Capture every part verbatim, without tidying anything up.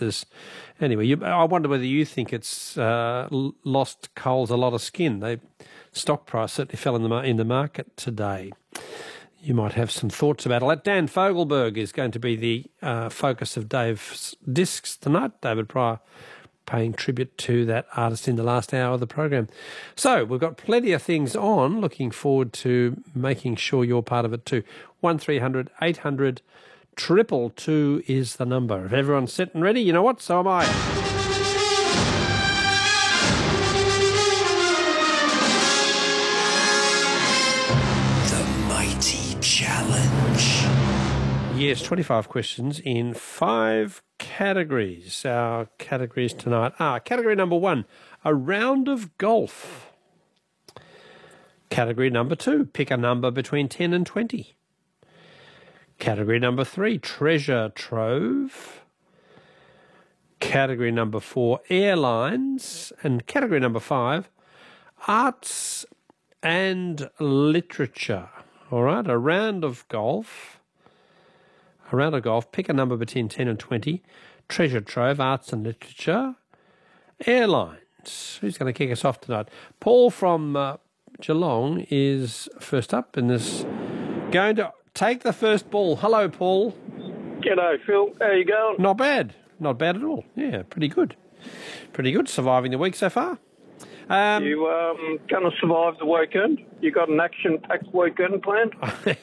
there's anyway. You, I wonder whether you think it's uh, lost Coles a lot of skin. They stock price certainly fell in the in the market today. You might have some thoughts about it. Dan Fogelberg is going to be the uh, focus of Dave's Discs tonight. David Pryor paying tribute to that artist in the last hour of the program. So we've got plenty of things on. Looking forward to making sure you're part of it too. one three hundred eight hundred triple two is the number. If everyone's set and ready, you know what? So am I. Challenge. Yes, twenty-five questions in five categories. Our categories tonight are category number one, a round of golf. Category number two, pick a number between ten and twenty. Category number three, treasure trove. Category number four, airlines. And category number five, arts and literature. All right, a round of golf. A round of golf. Pick a number between ten and twenty. Treasure trove, arts and literature. Airlines. Who's going to kick us off tonight? Paul from uh, Geelong is first up and is going to take the first ball. Hello, Paul. G'day, Phil. How you going? Not bad. Not bad at all. Yeah, pretty good. Pretty good. Surviving the week so far. Um, you um, going to survive the weekend? You got an action-packed weekend planned?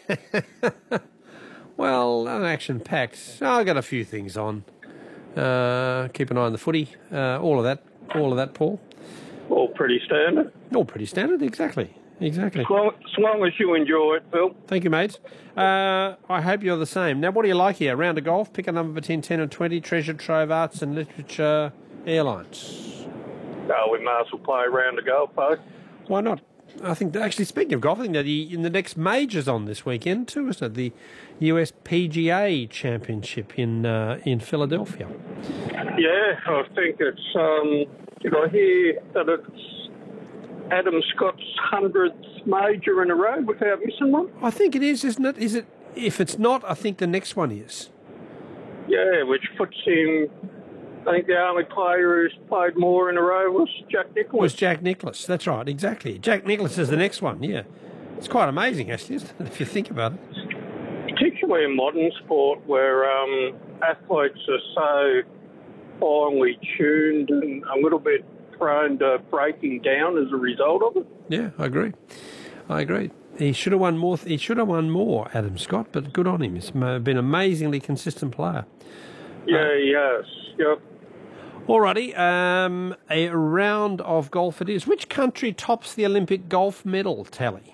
Well, an action-packed. I've got a few things on. Uh, keep an eye on the footy. Uh, all of that. All of that, Paul. All pretty standard. All pretty standard, exactly. Exactly. As long as, long as you enjoy it, Phil. Thank you, mate. Uh, I hope you're the same. Now, what do you like here? Round of golf, pick a number between ten and twenty, treasure trove, arts and literature, airlines. Oh, we might as well play a round of golf, eh? Why not? I think, actually, speaking of golf, I think that the, in the next major's on this weekend too, isn't it? The U S P G A Championship in uh, in Philadelphia. Yeah, I think it's, um, did I hear that it's Adam Scott's hundredth major in a row without missing one? I think it is, isn't it? Is it? If it's not, I think the next one is. Yeah, which puts him... I think the only player who's played more in a row was Jack Nicklaus. Was Jack Nicklaus, that's right, exactly. Jack Nicklaus is the next one, yeah. It's quite amazing, actually, isn't it, if you think about it? Particularly in modern sport where um, athletes are so finely tuned and a little bit prone to breaking down as a result of it. Yeah, I agree. I agree. He should have won more, he should have won more, Adam Scott, but good on him. He's been an amazingly consistent player. Yeah, uh, yes, yep. Alrighty, um, a round of golf it is. Which country tops the Olympic golf medal tally?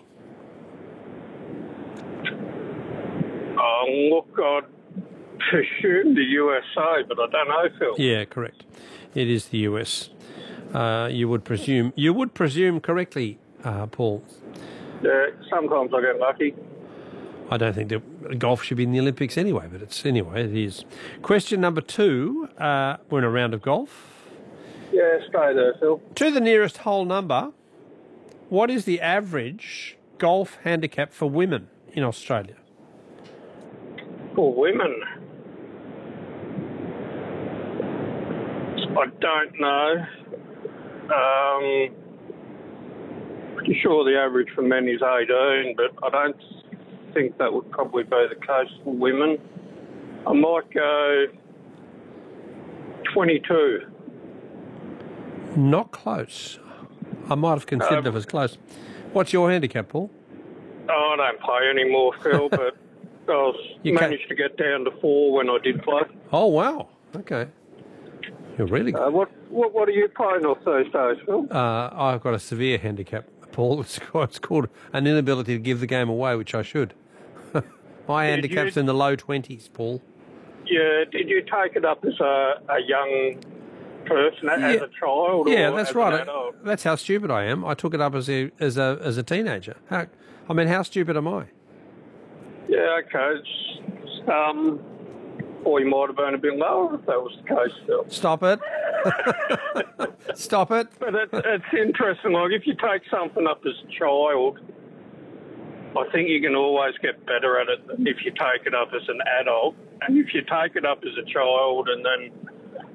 Oh, look, I'd presume the U S A, but I don't know, Phil. Yeah, correct. It is the U S. Uh, you would presume. You would presume correctly, uh, Paul. Yeah, sometimes I get lucky. I don't think that golf should be in the Olympics anyway, but it's anyway, it is. Question number two. Uh, we're in a round of golf. Yeah, stay there, Phil. To the nearest whole number, what is the average golf handicap for women in Australia? For women? I don't know. Um, pretty sure the average for men is eighteen, but I don't think that would probably be the case for women. I might go twenty-two. Not close. I might have considered Um, it was close. What's your handicap, Paul? Oh, I don't play anymore, Phil, but I was You managed to get down to four when I did play. Oh, wow. Okay. You're really good. Uh, what, what what are you playing off those days, Phil? Uh, I've got a severe handicap, Paul. It's called, it's called an inability to give the game away, which I should. My Did handicap's you- in the low twenties, Paul. Yeah, did you take it up as a, a young person, as Yeah. a child? Yeah, or that's as right. An adult? That's how stupid I am. I took it up as a as a as a teenager. How, I mean, how stupid am I? Yeah, okay. It's, um, or you might have been a bit lower if that was the case, Phil. Stop it. Stop it. But it, it's interesting. Like, if you take something up as a child, I think you can always get better at it than if you take it up as an adult. And if you take it up as a child and then